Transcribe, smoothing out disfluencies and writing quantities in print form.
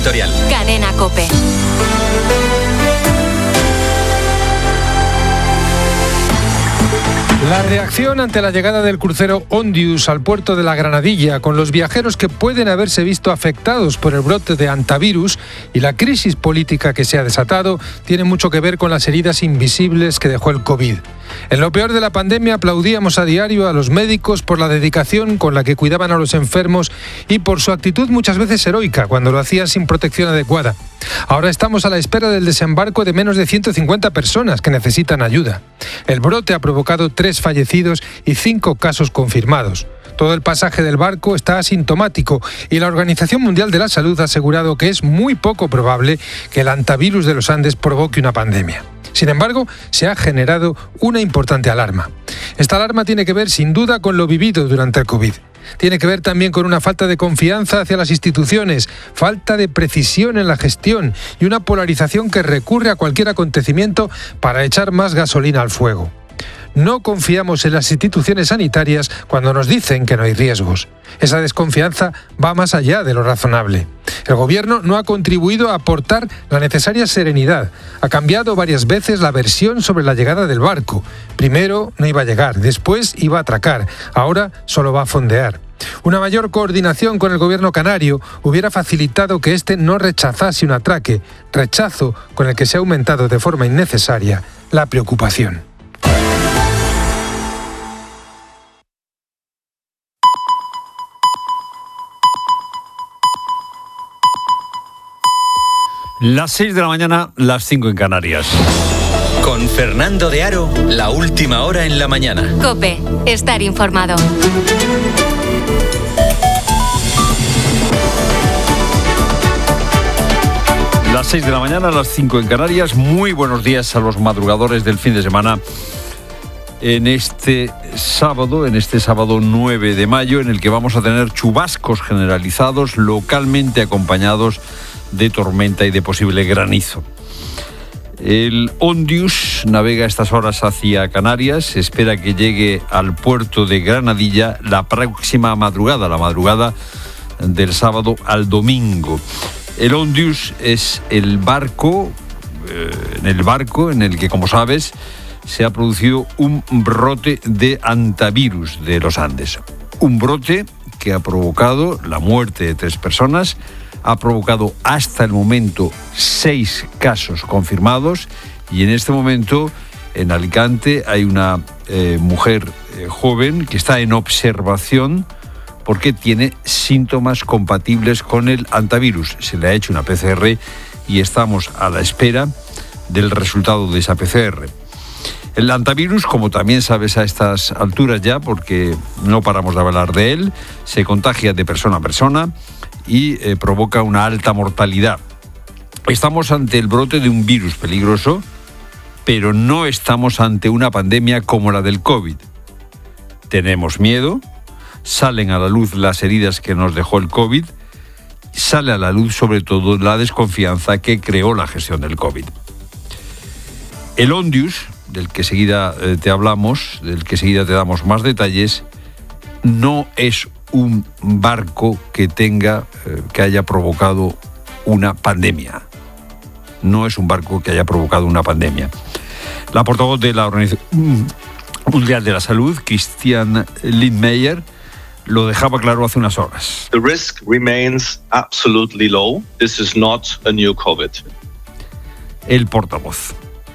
editorial. Cadena COPE. La reacción ante la llegada del crucero Ondius al puerto de la Granadilla, con los viajeros que pueden haberse visto afectados por el brote de hantavirus y la crisis política que se ha desatado, tiene mucho que ver con las heridas invisibles que dejó el COVID. En lo peor de la pandemia aplaudíamos a diario a los médicos por la dedicación con la que cuidaban a los enfermos y por su actitud muchas veces heroica cuando lo hacían sin protección adecuada. Ahora estamos a la espera del desembarco de menos de 150 personas que necesitan ayuda. El brote ha provocado 3 fallecidos y 5 casos confirmados. Todo el pasaje del barco está asintomático y la Organización Mundial de la Salud ha asegurado que es muy poco probable que el hantavirus de los Andes provoque una pandemia. Sin embargo, se ha generado una importante alarma. Esta alarma tiene que ver sin duda con lo vivido durante el COVID. Tiene que ver también con una falta de confianza hacia las instituciones, falta de precisión en la gestión y una polarización que recurre a cualquier acontecimiento para echar más gasolina al fuego. No confiamos en las instituciones sanitarias cuando nos dicen que no hay riesgos. Esa desconfianza va más allá de lo razonable. El Gobierno no ha contribuido a aportar la necesaria serenidad. Ha cambiado varias veces la versión sobre la llegada del barco. Primero no iba a llegar, después iba a atracar, ahora solo va a fondear. Una mayor coordinación con el Gobierno canario hubiera facilitado que éste no rechazase un atraque, rechazo con el que se ha aumentado de forma innecesaria la preocupación. Las 6 de la mañana, las 5 en Canarias. Con Fernando de Aro, la última hora en la mañana. COPE, estar informado. Las 6 de la mañana, las 5 en Canarias. Muy buenos días a los madrugadores del fin de semana. En este sábado 9 de mayo, en el que vamos a tener chubascos generalizados, localmente acompañados de tormenta y de posible granizo. El Ondius navega a estas horas hacia Canarias. Se espera que llegue al puerto de Granadilla la próxima madrugada, la madrugada del sábado al domingo. El Ondius es el barco en el que, como sabes, se ha producido un brote de hantavirus de los Andes. Un brote que ha provocado la muerte de 3 personas, ha provocado hasta el momento 6 casos confirmados y en este momento en Alicante hay una mujer joven que está en observación porque tiene síntomas compatibles con el hantavirus. Se le ha hecho una PCR y estamos a la espera del resultado de esa PCR. El hantavirus, como también sabes a estas alturas ya, porque no paramos de hablar de él, se contagia de persona a persona y provoca una alta mortalidad. Estamos ante el brote de un virus peligroso, pero no estamos ante una pandemia como la del COVID. Tenemos miedo, salen a la luz las heridas que nos dejó el COVID, sale a la luz sobre todo la desconfianza que creó la gestión del COVID. El Ondius, del que seguida te hablamos, del que seguida te damos más detalles, no es un barco que haya provocado una pandemia. No es un barco que haya provocado una pandemia. La portavoz de la Organización Mundial de la Salud, Christiane Lindmeier, lo dejaba claro hace unas horas. The risk remains absolutely low. This is not a new COVID. El portavoz.